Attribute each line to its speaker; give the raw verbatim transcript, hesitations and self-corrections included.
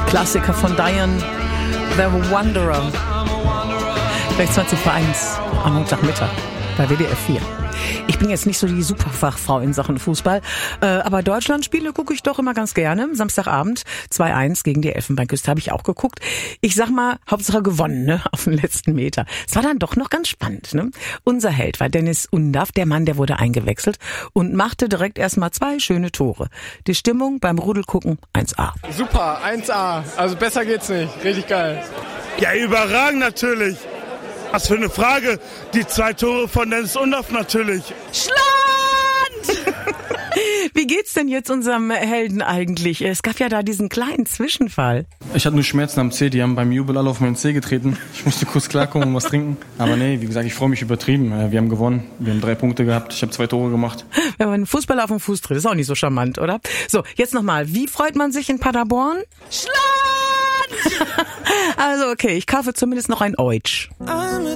Speaker 1: Klassiker von Diane, The Wanderer. Gleich zwanzig vor eins am Montagmittag bei W D F vier. Ich bin jetzt nicht so die Superfachfrau in Sachen Fußball, äh, aber Deutschlandspiele gucke ich doch immer ganz gerne. Samstagabend zwei eins gegen die Elfenbeinküste habe ich auch geguckt. Ich sag mal, Hauptsache gewonnen, ne, auf den letzten Meter. Es war dann doch noch ganz spannend, ne? Unser Held war Dennis Undaff, der Mann, der wurde eingewechselt und machte direkt erstmal zwei schöne Tore. Die Stimmung beim Rudelgucken eins A.
Speaker 2: Super, eins A. Also besser geht's nicht. Richtig geil.
Speaker 3: Ja, überragend natürlich. Was für eine Frage. Die zwei Tore von Dennis Undaff natürlich.
Speaker 1: Schland! Wie geht's denn jetzt unserem Helden eigentlich? Es gab ja da diesen kleinen Zwischenfall.
Speaker 4: Ich hatte nur Schmerzen am Zeh, die haben beim Jubel alle auf meinen Zeh getreten. Ich musste kurz klarkommen und was trinken. Aber nee, wie gesagt, ich freue mich übertrieben. Wir haben gewonnen, wir haben drei Punkte gehabt, ich habe zwei Tore gemacht.
Speaker 1: Wenn man einen Fußballer auf den Fuß tritt, ist auch nicht so charmant, oder? So, jetzt nochmal, wie freut man sich in Paderborn? Schland! Also okay, ich kaufe zumindest noch ein Eutsch.